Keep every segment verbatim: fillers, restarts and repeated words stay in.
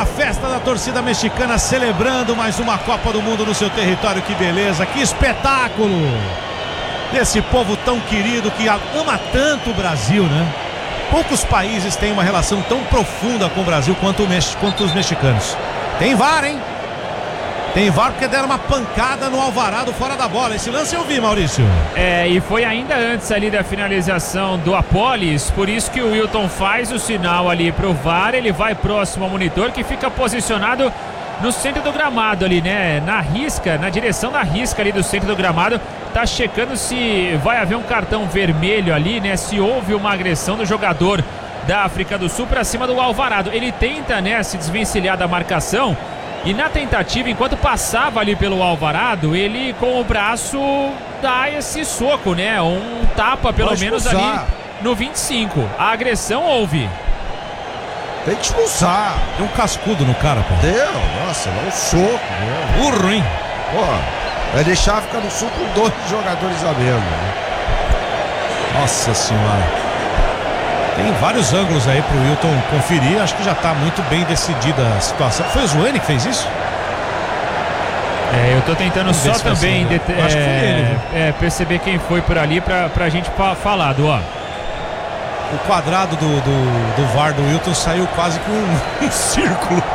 a festa da torcida mexicana celebrando mais uma Copa do Mundo no seu território. Que beleza, que espetáculo desse povo tão querido que ama tanto o Brasil, né? Poucos países têm uma relação tão profunda com o Brasil quanto, o Mex... quanto os mexicanos. Tem V A R, hein? Tem V A R porque deram uma pancada no Alvarado fora da bola. Esse lance eu vi, Maurício. É, e foi ainda antes ali da finalização do Apolis. Por isso que o Wilton faz o sinal ali pro V A R. Ele vai próximo ao monitor, que fica posicionado no centro do gramado ali, né? Na risca, na direção da risca ali do centro do gramado. Tá checando se vai haver um cartão vermelho ali, né? Se houve uma agressão do jogador da África do Sul para cima do Alvarado. Ele tenta, né, se desvencilhar da marcação. E na tentativa, enquanto passava ali pelo Alvarado, ele com o braço dá esse soco, né? Um tapa pelo Pode menos expulsar. ali no vinte e cinco. A agressão houve. Tem que expulsar. Deu um cascudo no cara, pô. Deu, nossa, é um soco, né? Burro, hein? Pô, vai deixar ficar no sul com dois jogadores a menos, né? Nossa senhora. Tem vários ângulos aí pro Wilton conferir. Acho que já tá muito bem decidida a situação. Foi o Zuene que fez isso? É, eu tô tentando Vamos ver só se vai também ser, né? det- Eu acho que foi é, ele, viu? é, perceber quem foi por ali pra, pra gente fa- falar, do ó. O quadrado do, do, do V A R do Wilton saiu quase com um, um círculo.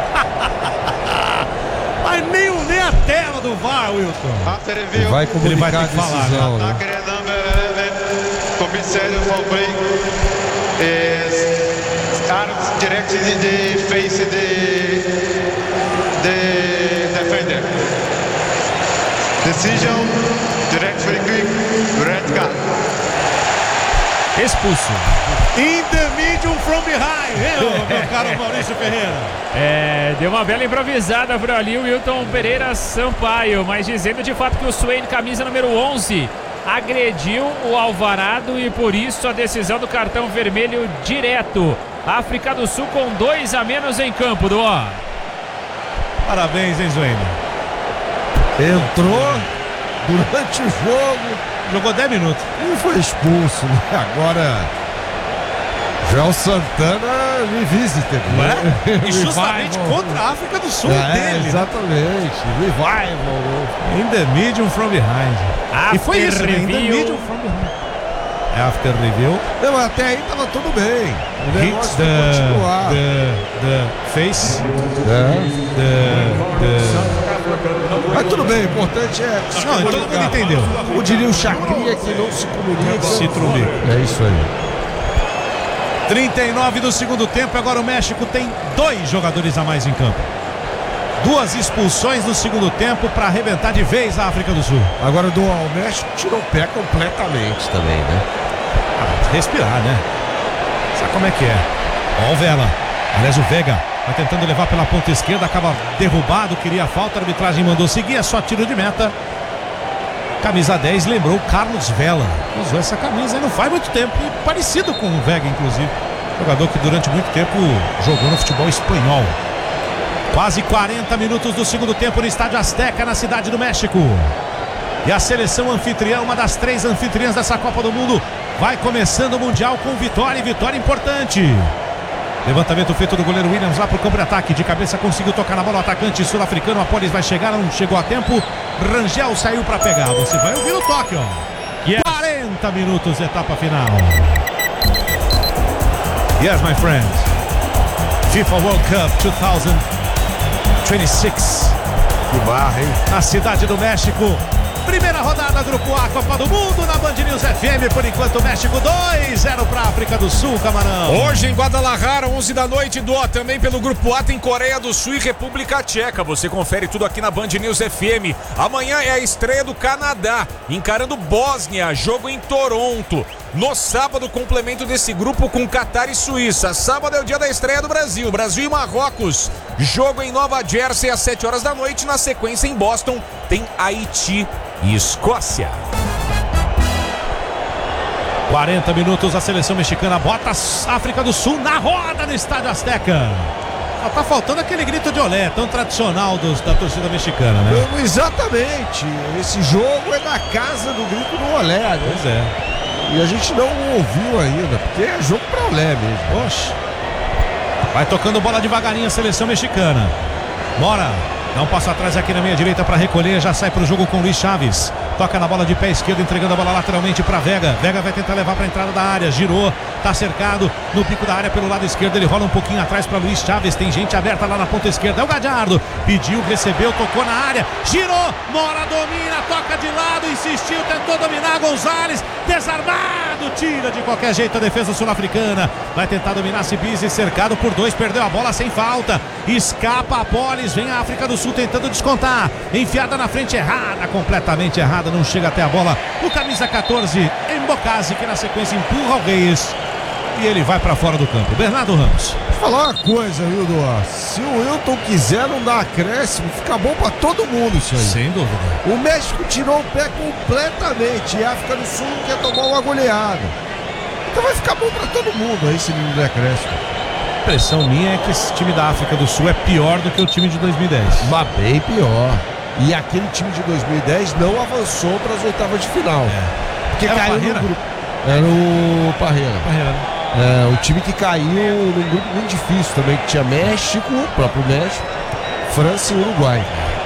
Mas nem, o- nem a tela do V A R, Wilton. Ele vai Ele comunicar vai ter a que falar, decisão, né? Comissário Mowbray is arms direct in the face the the defender. Decision direct free kick, red card. Expulso. In the medium from behind, viu, meu caro Maurício Ferreira? É, deu uma bela improvisada por ali o Wilton Pereira Sampaio, mas dizendo de fato que o Swain, camisa número onze, agrediu o Alvarado e por isso a decisão do cartão vermelho direto. África do Sul com dois a menos em campo, do ó. Parabéns, hein, Zuene? Entrou durante o jogo Jogou dez minutos. e foi expulso, né? Agora, Joel Santana revisited, né? E justamente Revival. contra a África do Sul É, dele. exatamente. Revival. In the medium from behind. E foi isso, né? In the review. medium from behind. After review. Não, mas até aí tava tudo bem. O Hits negócio the, vai continuar. the, the face. É. The, the... Mas tudo bem, o importante é se Não, todo comunicar. mundo entendeu. Como diria o Chacrinha, que não se comunica. Se trumbica. É isso aí. trinta e nove do segundo tempo. Agora o México tem dois jogadores a mais em campo. Duas expulsões no segundo tempo para arrebentar de vez a África do Sul. Agora do o México tirou o pé completamente também, né? Ah, respirar, né? Sabe como é que é? Ó o Vela. Aliás, o Vega vai tentando levar pela ponta esquerda, acaba derrubado, queria a falta, a arbitragem mandou seguir, é só tiro de meta. Camisa dez lembrou o Carlos Vela. Usou essa camisa e não faz muito tempo. E parecido com o Vega, inclusive. Jogador que durante muito tempo jogou no futebol espanhol. Quase quarenta minutos do segundo tempo no Estádio Azteca, na cidade do México. E a seleção anfitriã, uma das três anfitriãs dessa Copa do Mundo, vai começando o Mundial com vitória, e vitória importante. Levantamento feito do goleiro Williams lá pro campo de ataque. De cabeça conseguiu tocar na bola o atacante sul-africano. Apolis vai chegar, não chegou a tempo. Rangel saiu para pegar. Você vai ouvir o toque, ó. Yes. quarenta minutos, etapa final. Yes, my friends. FIFA World Cup dois mil e vinte e seis. Que barra, hein? Na cidade do México. Primeira rodada, Grupo A, Copa do Mundo, na Band News F M. Por enquanto, México dois a zero para a África do Sul, Camarão. Hoje em Guadalajara, onze da noite, do ó, também pelo Grupo A tem Coreia do Sul e República Tcheca. Você confere tudo aqui na Band News F M. Amanhã é a estreia do Canadá, encarando Bósnia, jogo em Toronto. No sábado, complemento desse grupo com Catar e Suíça. Sábado é o dia da estreia do Brasil, Brasil e Marrocos. Jogo em Nova Jersey às sete horas da noite. Na sequência, em Boston, tem Haiti e Escócia. quarenta minutos, a seleção mexicana bota a África do Sul na roda no Estádio Azteca. Só tá faltando aquele grito de olé, tão tradicional dos, da torcida mexicana, né? Eu, exatamente. Esse jogo é na casa do grito do olé, né? Pois é. E a gente não ouviu ainda, porque é jogo pra olé mesmo. Oxe. Vai tocando bola devagarinho a seleção mexicana. Bora. Dá um passo atrás aqui na meia direita para recolher. Já sai pro jogo com Luiz Chaves. Toca na bola de pé esquerdo, entregando a bola lateralmente para Vega. Vega vai tentar levar para a entrada da área. Girou, tá cercado no pico da área pelo lado esquerdo. Ele rola um pouquinho atrás para Luiz Chaves. Tem gente aberta lá na ponta esquerda. É o Gadiardo. Pediu, recebeu, tocou na área. Girou, Mora domina, toca de lado, insistiu, tentou dominar. Gonzalez, desarmado, tira de qualquer jeito a defesa sul-africana. Vai tentar dominar Sibisi, cercado por dois, perdeu a bola sem falta. Escapa a Polis, vem a África do Sul tentando descontar. Enfiada na frente errada, completamente errada, não chega até a bola. O camisa catorze, Embocase, que na sequência empurra o Reis. E ele vai pra fora do campo. Bernardo Ramos. Vou falar uma coisa, viu, Duarte? Se o Wilton quiser não dar acréscimo, fica bom pra todo mundo isso aí. Sem dúvida. O México tirou o pé completamente e a África do Sul não quer tomar uma goleada. Então vai ficar bom pra todo mundo aí se ele não der acréscimo. A impressão minha é que esse time da África do Sul é pior do que o time de dois mil e dez. Mas bem pior. E aquele time de dois mil e dez não avançou para as oitavas de final. É. Porque Era caiu Parreira? no grupo. Era o Parreira. Parreira, né? É, o time que caiu num grupo muito difícil também, que tinha México, o próprio México, França e Uruguai.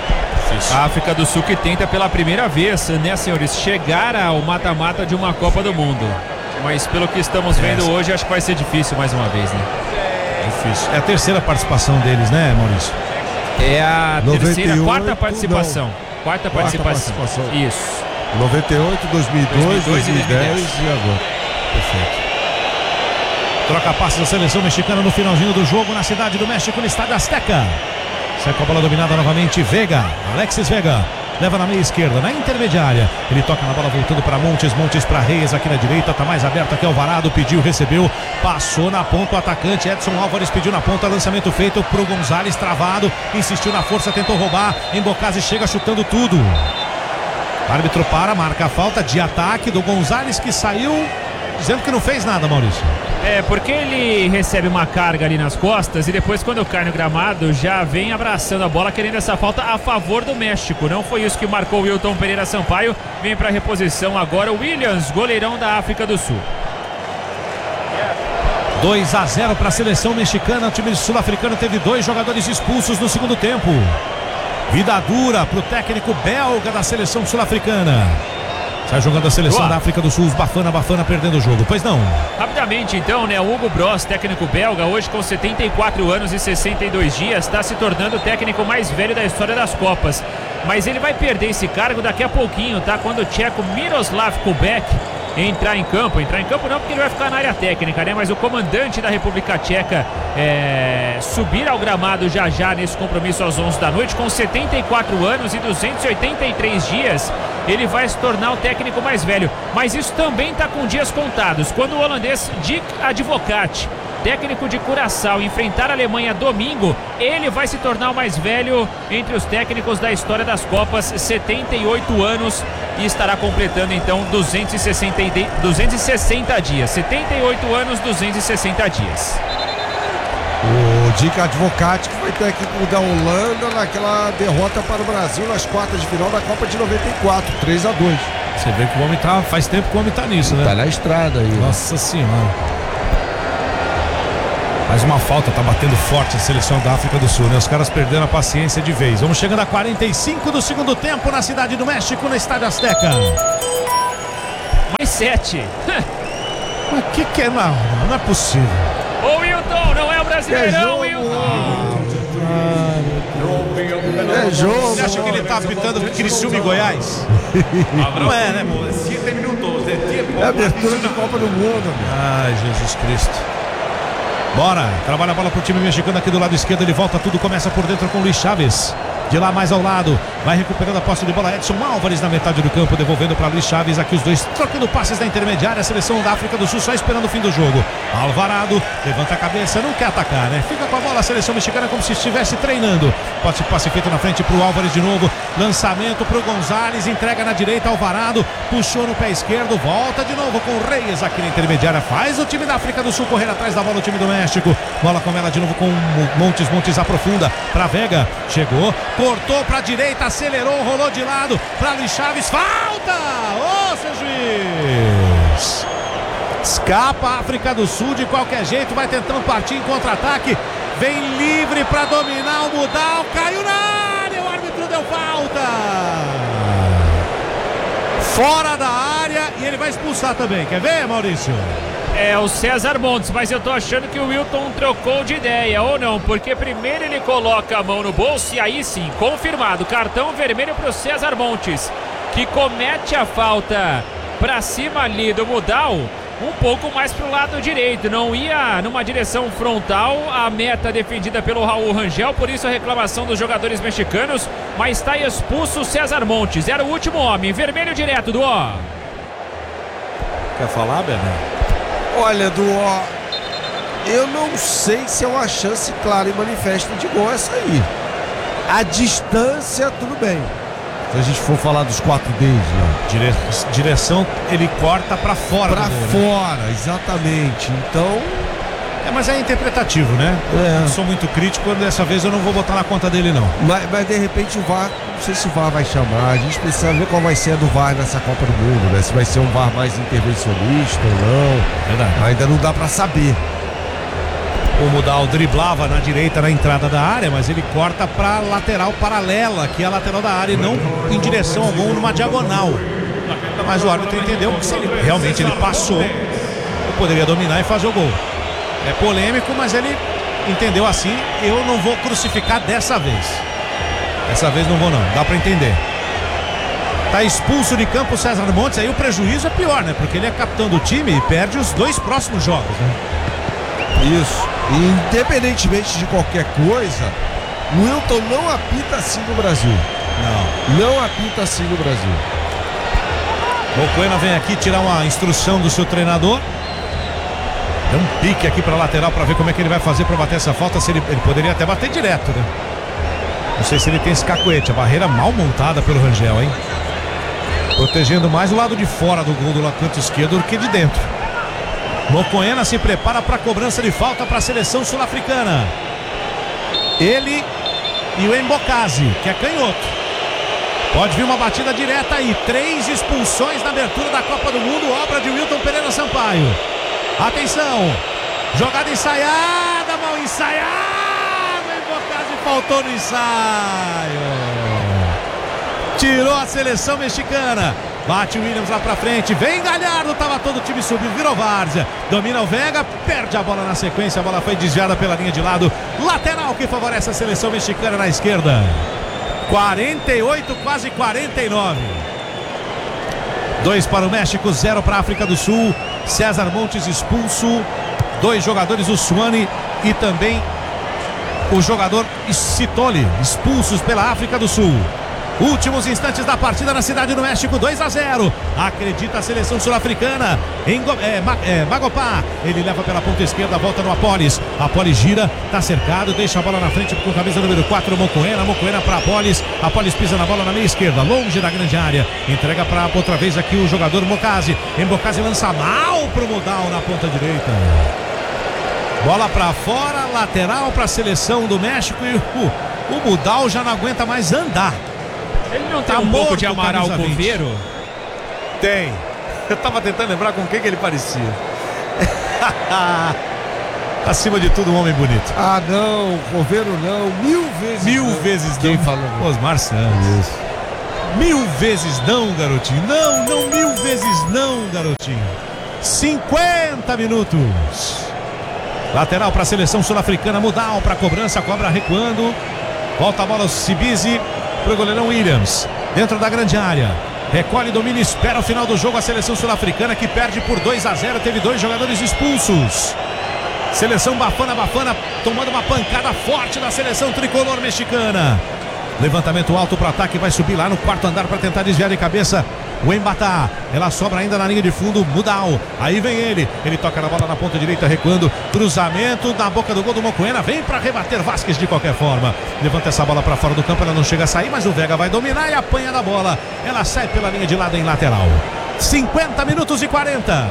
A África do Sul que tenta pela primeira vez, né, senhores, chegar ao mata-mata de uma Copa do Mundo. Mas pelo que estamos vendo É. hoje, acho que vai ser difícil mais uma vez, né? Difícil. É a terceira participação deles, né, Maurício? É a terceira, noventa e oito, quarta participação. Quarta, Quarta participação. participação. Isso. noventa e oito, dois mil e dois, dois mil e dez e agora. Perfeito. Troca passes da seleção mexicana no finalzinho do jogo na cidade do México, no estádio Azteca. Sai com a bola dominada novamente, Vega, Alexis Vega. Leva na meia esquerda, na intermediária. Ele toca na bola voltando para Montes, Montes para Reis aqui na direita. Tá mais aberto aqui Alvarado, pediu, recebeu. Passou na ponta o atacante Edson Álvares, pediu na ponta, lançamento feito pro Gonzalez, travado. Insistiu na força, tentou roubar. Embocase chega chutando tudo. O árbitro para, marca a falta de ataque do Gonzalez, que saiu dizendo que não fez nada, Maurício. É, porque ele recebe uma carga ali nas costas e depois quando cai no gramado já vem abraçando a bola, querendo essa falta a favor do México. Não foi isso que marcou o Wilton Pereira Sampaio. Vem para reposição agora o Williams, goleirão da África do Sul. dois a zero para a seleção mexicana. O time sul-africano teve dois jogadores expulsos no segundo tempo. Vida dura para o técnico belga da seleção sul-africana. Sai jogando a seleção Boa. da África do Sul. Os Bafana, Bafana perdendo o jogo. Pois não. Rapidamente então, né, o Hugo Bross, técnico belga, hoje com setenta e quatro anos e sessenta e dois dias, está se tornando o técnico mais velho da história das Copas. Mas ele vai perder esse cargo daqui a pouquinho, tá? Quando o tcheco Miroslav Kubek entrar em campo. Entrar em campo não, porque ele vai ficar na área técnica, né? Mas o comandante da República Tcheca é, subir ao gramado já já nesse compromisso às onze da noite, com setenta e quatro anos e duzentos e oitenta e três dias, ele vai se tornar o técnico mais velho. Mas isso também está com dias contados. Quando o holandês Dick Advocaat, técnico de Curaçao, enfrentar a Alemanha domingo, ele vai se tornar o mais velho entre os técnicos da história das Copas, setenta e oito anos, e estará completando então duzentos e sessenta, duzentos e sessenta dias. setenta e oito anos, duzentos e sessenta dias. O Dick Advocaat, que foi técnico da Holanda naquela derrota para o Brasil nas quartas de final da Copa de noventa e quatro, três a dois. Você vê que o homem tá. Faz tempo que o homem tá nisso, né? Tá na estrada aí. Nossa senhora. Mais uma falta, tá batendo forte a seleção da África do Sul, né? Os caras perderam a paciência de vez. Vamos chegando a quarenta e cinco do segundo tempo na cidade do México, no estádio Azteca. Mais sete. Mas que que é? Não, não é possível. Ô Wilton, não é o Brasileirão, Wilton. É jogo. Você acha que ele tá apitando Criciúma e Goiás? Não é, né, pô? É abertura de Copa do Mundo, meu. Ai, Jesus Cristo. Bora, trabalha a bola pro time mexicano aqui do lado esquerdo. Ele volta tudo, começa por dentro com o Luiz Chaves. De lá mais ao lado, vai recuperando a posse de bola Edson Álvares na metade do campo, devolvendo para Luiz Chaves. Aqui os dois trocando passes na intermediária. A seleção da África do Sul só esperando o fim do jogo. Alvarado levanta a cabeça, não quer atacar, né? Fica com a bola a seleção mexicana como se estivesse treinando. Passe, passe feito na frente pro Álvares de novo. Lançamento pro Gonzalez, entrega na direita. Alvarado puxou no pé esquerdo, volta de novo com o Reis aqui na intermediária. Faz o time da África do Sul correr atrás da bola, o time do México. Bola com ela de novo com Montes, Montes aprofunda para Vega. Chegou, cortou para a direita, acelerou, rolou de lado para Luiz Chaves. Falta! Ô, seu juiz! Escapa a África do Sul de qualquer jeito, vai tentando partir em contra-ataque. Vem livre para dominar o Mudal, caiu na área, o árbitro deu falta. Fora da área e ele vai expulsar também. Quer ver, Maurício? É o César Montes, mas eu tô achando que o Wilton trocou de ideia, ou não, porque primeiro ele coloca a mão no bolso e aí sim, confirmado, cartão vermelho pro César Montes, que comete a falta pra cima ali do Mudal, um pouco mais pro lado direito, não ia numa direção frontal, a meta defendida pelo Raul Rangel, por isso a reclamação dos jogadores mexicanos, mas está expulso o César Montes, era o último homem, vermelho direto do ó. Quer falar, Bernardo? Olha, do ó, eu não sei se é uma chance clara e manifesta de gol essa aí. A distância, tudo bem. Se a gente for falar dos quatro dedos, né? Dire... Direção, ele corta pra fora. Pra gol, fora, né? exatamente. Então... É, mas é interpretativo, né? É. Eu não sou muito crítico, dessa vez eu não vou botar na conta dele, não. Mas, mas de repente o V A R, não sei se o V A R vai chamar. A gente precisa ver qual vai ser a do V A R nessa Copa do Mundo, né? Se vai ser um V A R mais intervencionista ou não. Verdade. Ainda não dá pra saber. O Mudal driblava na direita na entrada da área, mas ele corta pra lateral paralela, que é a lateral da área, e não em direção ao gol numa diagonal. Mas o árbitro entendeu que se ele, realmente ele passou, ele poderia dominar e fazer o gol. É polêmico, mas ele entendeu assim. Eu não vou crucificar dessa vez. Dessa vez não vou não, dá pra entender. Tá expulso de campo o César Montes, aí o prejuízo é pior, né? Porque ele é capitão do time e perde os dois próximos jogos, né? Isso. E independentemente de qualquer coisa, o Wilton não apita assim no Brasil. Não. Não apita assim no Brasil. Mocoena vem aqui tirar uma instrução do seu treinador. Deu um pique aqui pra lateral pra ver como é que ele vai fazer pra bater essa falta. Se ele, ele poderia até bater direto, né? Não sei se ele tem esse cacuete. A barreira mal montada pelo Rangel, hein? Protegendo mais o lado de fora do gol do canto esquerdo do que de dentro. Mocoena se prepara para a cobrança de falta para a seleção sul-africana. Ele e o Embocase, que é canhoto. Pode vir uma batida direta aí. Três expulsões na abertura da Copa do Mundo, obra de Wilton Pereira Sampaio. Atenção, jogada ensaiada, mal ensaiada. O Embocase faltou no ensaio. Tirou a seleção mexicana. Bate o Williams lá pra frente, vem Galhardo, tava todo o time subindo, virou várzea, domina o Vega, perde a bola na sequência, a bola foi desviada pela linha de lado, lateral que favorece a seleção mexicana na esquerda. quarenta e oito, quase quarenta e nove. Dois para o México, zero para a África do Sul. César Montes expulso, dois jogadores, o Suane e também o jogador Sitoli, expulsos pela África do Sul. Últimos instantes da partida na cidade do México, dois a zero. Acredita a seleção sul-africana em é, é, Magopá. Ele leva pela ponta esquerda, volta no Apolis. Apolis gira, tá cercado, deixa a bola na frente com camisa número quatro, Mocoena. Mocoena para Apolis. Apolis pisa na bola na meia esquerda, longe da grande área. Entrega para outra vez aqui o jogador Mocase. Embocase lança mal pro Mudal na ponta direita. Bola para fora, lateral para a seleção do México. E o, o Mudal já não aguenta mais andar. Ele não tem Tá um pouco de morto, Amaral camisa vinte. Coveiro? Tem. Eu tava tentando lembrar com quem que ele parecia. Acima de tudo, um homem bonito. Ah, não, Coveiro não, mil vezes Mil não. vezes Quem não. falou? Osmar Santos. Mil vezes não, garotinho. Não, não, mil vezes não, garotinho. cinquenta minutos. Lateral para a seleção sul-africana, Mudal para cobrança, cobra recuando. Volta a bola, o Sibizi. Pro goleirão Williams, dentro da grande área, recolhe, domina, espera o final do jogo a seleção sul-africana que perde por dois a zero, teve dois jogadores expulsos. Seleção Bafana Bafana tomando uma pancada forte da seleção tricolor mexicana. Levantamento alto para ataque, vai subir lá no quarto andar para tentar desviar de cabeça o Embatá. Ela sobra ainda na linha de fundo, Mudal. Aí vem ele, ele toca na bola na ponta direita, recuando, cruzamento na boca do gol do Mocoena, vem para rebater Vasquez de qualquer forma. Levanta essa bola para fora do campo, ela não chega a sair, mas o Vega vai dominar e apanha da bola. Ela sai pela linha de lado em lateral. cinquenta minutos e quarenta.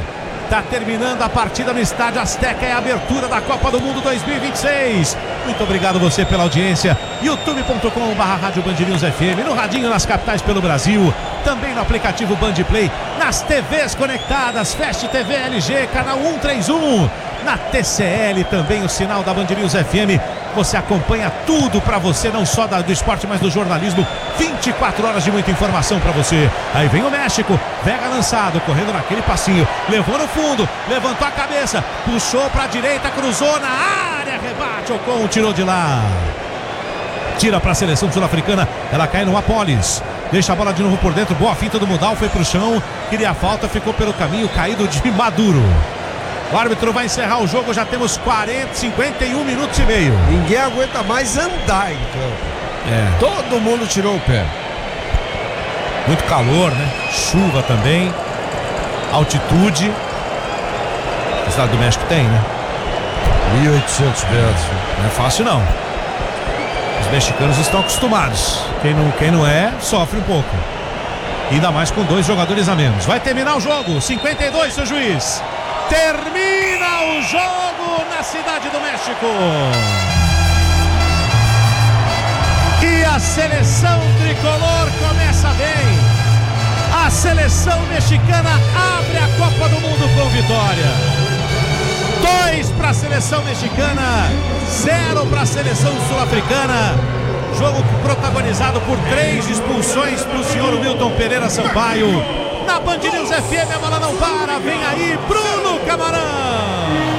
Tá terminando a partida no Estádio Azteca, é a abertura da Copa do Mundo dois mil e vinte e seis. Muito obrigado você pela audiência. youtube ponto com barra Rádio Band News F M, no radinho nas capitais pelo Brasil, também no aplicativo Band Play, nas T Vs conectadas, Fast T V L G, canal cento e trinta e um, na T C L também o sinal da Band News F M. Você acompanha tudo pra você, não só da, do esporte, mas do jornalismo. vinte e quatro horas de muita informação pra você. Aí vem o México, Vega lançado, correndo naquele passinho, levou no fundo, levantou a cabeça, puxou pra direita, cruzou na área, rebate, Ocon tirou de lá. Tira pra seleção sul-africana, ela cai no Apolis. Deixa a bola de novo por dentro, boa finta do Mudal, foi pro chão, queria a falta, ficou pelo caminho, caído de Maduro. O árbitro vai encerrar o jogo, já temos quarenta, cinquenta e um minutos e meio. Ninguém aguenta mais andar, então. É. Todo mundo tirou o pé. Muito calor, né? Chuva também. Altitude. O Estado do México tem, né? mil e oitocentos metros. Não é fácil, não. Os mexicanos estão acostumados. Quem não, quem não é, sofre um pouco. Ainda mais com dois jogadores a menos. Vai terminar o jogo. cinquenta e dois, seu juiz. Termina o jogo na Cidade do México. E a seleção tricolor começa bem. A seleção mexicana abre a Copa do Mundo com vitória. Dois para a seleção mexicana, zero para a seleção sul-africana. Jogo protagonizado por três expulsões para o senhor Wilton Pereira Sampaio. Na Band News F M, a bola não para, vem aí Bruno Camarão.